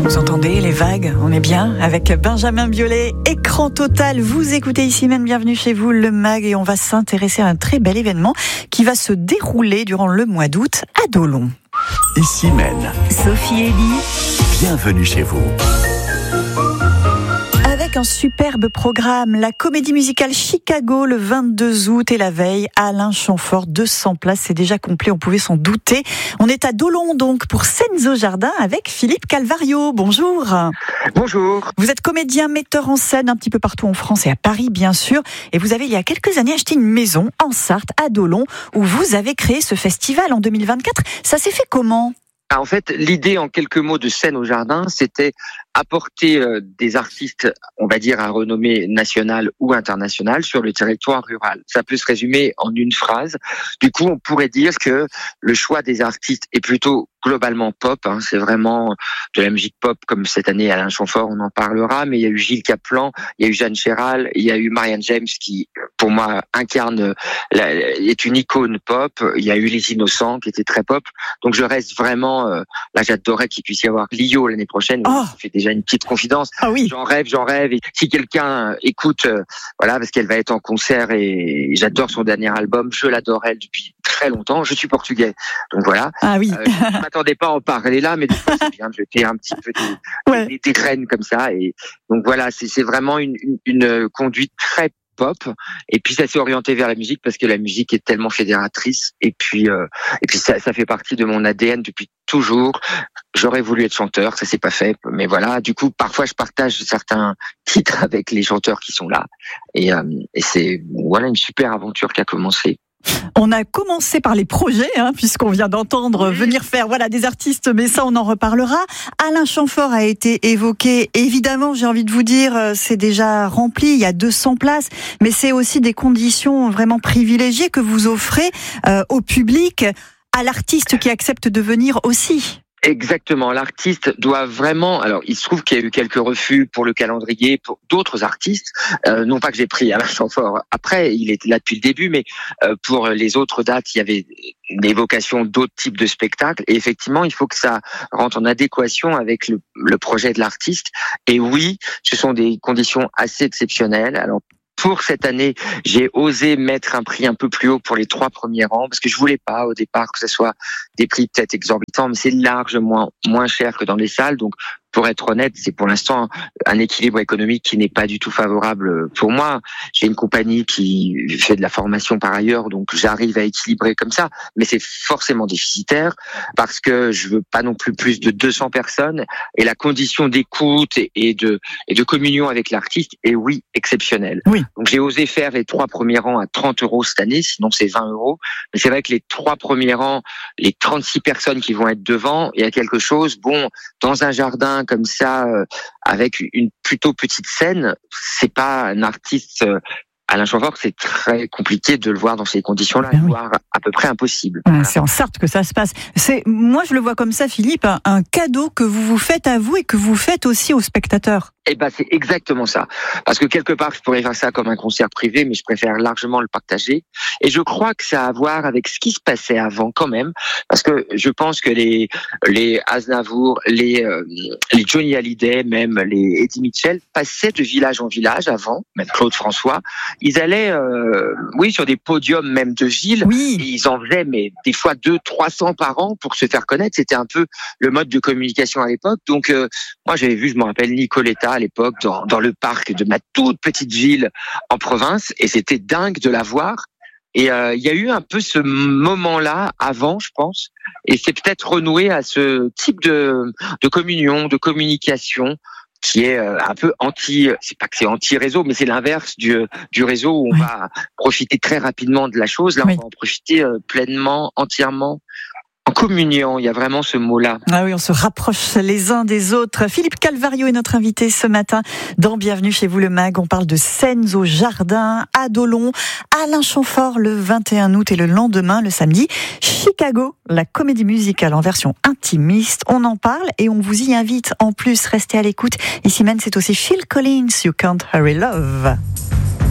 Vous entendez les vagues? On est bien avec Benjamin Biolay, Écran Total. Vous écoutez ici même, bienvenue chez vous, le MAG, et on va s'intéresser à un très bel événement qui va se dérouler durant le mois d'août à Dolon. Ici même, Sophie Elie, bienvenue chez vous. avec un superbe programme, la comédie musicale Chicago le 22 août et la veille, Alain Chamfort, 200 places, c'est déjà complet, on pouvait s'en douter. On est à Dolon donc pour Scènes au Jardin avec Philippe Calvario. Bonjour. Bonjour. Vous êtes comédien, metteur en scène un petit peu partout en France et à Paris bien sûr, et vous avez il y a quelques années acheté une maison en Sarthe à Dolon où vous avez créé ce festival en 2024. Ça s'est fait comment ? En fait, l'idée en quelques mots de Scènes au Jardin, c'était apporter des artistes, on va dire, à renommée nationale ou internationale sur le territoire rural. Ça peut se résumer en une phrase. Du coup, on pourrait dire que le choix des artistes est plutôt globalement pop. C'est vraiment de la musique pop, comme cette année Alain Chamfort, on en parlera. Mais il y a eu Gilles Caplan, il y a eu Jeanne Chéral, il y a eu Marianne James qui, pour moi, est une icône pop. Il y a eu Les Innocents qui étaient très pop. Donc je reste vraiment... là, j'adorais qu'il puisse y avoir Lio l'année prochaine. Oh. Je fais déjà une petite confidence. Ah oui. J'en rêve. Et si quelqu'un écoute, voilà, parce qu'elle va être en concert et j'adore son dernier album. Je l'adore elle depuis très longtemps. Je suis portugais, donc voilà. Ah oui. Je ne m'attendais pas à en parler là, mais des fois c'est bien de jeter un petit peu des graines comme ça. Et donc voilà, c'est vraiment une conduite très pop, et puis ça s'est orienté vers la musique parce que la musique est tellement fédératrice, et puis ça fait partie de mon ADN depuis toujours. J'aurais voulu être chanteur, ça s'est pas fait, mais voilà, du coup parfois je partage certains titres avec les chanteurs qui sont là, et c'est voilà une super aventure qui a commencé. On a commencé par les projets, puisqu'on vient d'entendre venir faire des artistes, mais ça on en reparlera. Alain Chamfort a été évoqué, évidemment j'ai envie de vous dire, c'est déjà rempli, il y a 200 places, mais c'est aussi des conditions vraiment privilégiées que vous offrez au public, à l'artiste qui accepte de venir aussi. Exactement, l'artiste doit vraiment... Alors, il se trouve qu'il y a eu quelques refus pour le calendrier, pour d'autres artistes. Non pas que j'ai pris Alain Chamfort après, il était là depuis le début, mais pour les autres dates, il y avait une évocation d'autres types de spectacles. Et effectivement, il faut que ça rentre en adéquation avec le projet de l'artiste. Et oui, ce sont des conditions assez exceptionnelles. Alors, pour cette année, j'ai osé mettre un prix un peu plus haut pour les 3 premiers rangs, parce que je voulais pas au départ que ce soit des prix peut-être exorbitants, mais c'est largement moins cher que dans les salles. Donc, pour être honnête, c'est pour l'instant un équilibre économique qui n'est pas du tout favorable pour moi. J'ai une compagnie qui fait de la formation par ailleurs, donc j'arrive à équilibrer comme ça, mais c'est forcément déficitaire parce que je veux pas non plus de 200 personnes, et la condition d'écoute et de communion avec l'artiste est exceptionnelle. Oui. Donc j'ai osé faire les 3 premiers rangs à 30 € cette année, sinon c'est 20 €. Mais c'est vrai que les 3 premiers rangs, les 36 personnes qui vont être devant, il y a quelque chose, dans un jardin comme ça, avec une plutôt petite scène, c'est pas un artiste... Alain Chamfort, c'est très compliqué de le voir dans ces conditions-là, voire à peu près impossible. C'est en Sarthe que ça se passe. Moi, je le vois comme ça, Philippe, un cadeau que vous vous faites à vous et que vous faites aussi aux spectateurs. C'est exactement ça. Parce que quelque part, je pourrais faire ça comme un concert privé, mais je préfère largement le partager. Et je crois que ça a à voir avec ce qui se passait avant quand même. Parce que je pense que les Aznavour, les Johnny Hallyday, même les Eddie Mitchell, passaient de village en village avant, même Claude François. Ils allaient, sur des podiums même de ville. Oui. Et ils en faisaient, mais des fois 200-300 par an pour se faire connaître. C'était un peu le mode de communication à l'époque. Donc, moi, j'avais vu, je me rappelle, Nicoletta à l'époque dans le parc de ma toute petite ville en province, et c'était dingue de la voir. Et il y a eu un peu ce moment-là avant, je pense, et c'est peut-être renoué à ce type de communion, de communication qui est un peu c'est pas que c'est anti-réseau, mais c'est l'inverse du réseau où on va profiter très rapidement de la chose. Là, on va en profiter pleinement, entièrement. En communion, il y a vraiment ce mot-là. Ah oui, on se rapproche les uns des autres. Philippe Calvario est notre invité ce matin dans Bienvenue chez vous le MAG. On parle de Scènes au Jardin à Dolon. Alain Chamfort le 21 août et le lendemain, le samedi, Chicago, la comédie musicale en version intimiste. On en parle et on vous y invite. En plus, restez à l'écoute. Ici même, c'est aussi Phil Collins, You Can't Hurry Love.